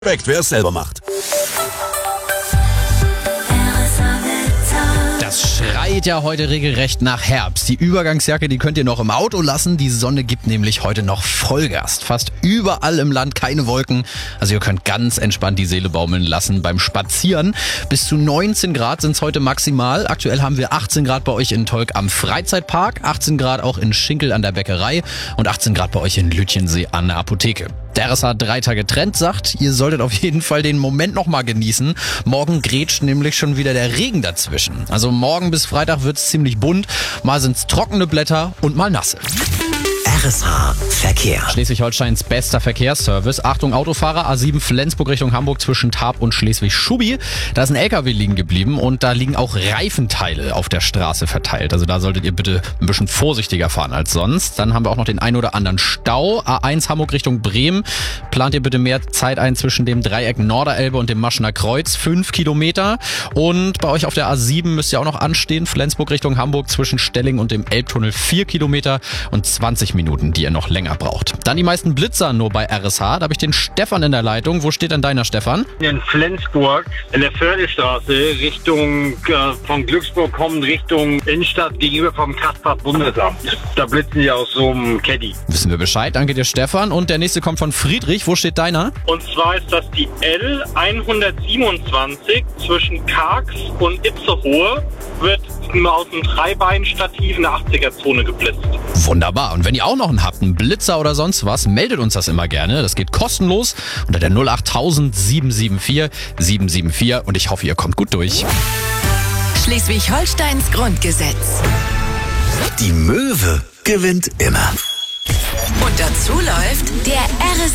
Respekt, wer es selber macht. Das schreit ja heute regelrecht nach Herbst. Die Übergangsjacke, die könnt ihr noch im Auto lassen. Die Sonne gibt nämlich heute noch Vollgas. Fast überall im Land keine Wolken. Also ihr könnt ganz entspannt die Seele baumeln lassen beim Spazieren. Bis zu 19 Grad sind es heute maximal. Aktuell haben wir 18 Grad bei euch in Tolk am Freizeitpark, 18 Grad auch in Schinkel an der Bäckerei und 18 Grad bei euch in Lütjensee an der Apotheke. Der RSH 3 Tage Trend sagt, ihr solltet auf jeden Fall den Moment nochmal genießen. Morgen grätscht nämlich schon wieder der Regen dazwischen. Also morgen bis Freitag wird's ziemlich bunt. Mal sind's trockene Blätter und mal nasse. RSH Verkehr. Schleswig-Holsteins bester Verkehrsservice. Achtung Autofahrer, A7 Flensburg Richtung Hamburg zwischen Tarp und Schleswig-Schubi. Da ist ein LKW liegen geblieben und da liegen auch Reifenteile auf der Straße verteilt. Also da solltet ihr bitte ein bisschen vorsichtiger fahren als sonst. Dann haben wir auch noch den ein oder anderen Stau. A1 Hamburg Richtung Bremen. Plant ihr bitte mehr Zeit ein zwischen dem Dreieck Norderelbe und dem Maschener Kreuz. 5 Kilometer. Und bei euch auf der A7 müsst ihr auch noch anstehen. Flensburg Richtung Hamburg zwischen Stelling und dem Elbtunnel 4 Kilometer und 20 Minuten, die ihr noch länger braucht. Dann die meisten Blitzer nur bei RSH. Da habe ich den Stefan in der Leitung. Wo steht denn deiner, Stefan? In Flensburg, in der Fördestraße, Richtung von Glücksburg kommend Richtung Innenstadt gegenüber vom Kraftfahrt-Bundesamt. Da blitzen die aus so einem Caddy. Wissen wir Bescheid. Danke dir, Stefan. Und der nächste kommt von Friedrich. Wo steht deiner? Und zwar ist das die L127 zwischen Karks und Itzehoe, wird aus dem Dreibeinstativ in der 80er-Zone geblitzt. Wunderbar. Und wenn ihr auch noch einen habt, einen Blitzer oder sonst was, meldet uns das immer gerne. Das geht kostenlos unter der 08000 774 774 und ich hoffe, ihr kommt gut durch. Schleswig-Holsteins Grundgesetz. Die Möwe gewinnt immer. Und dazu läuft der RSH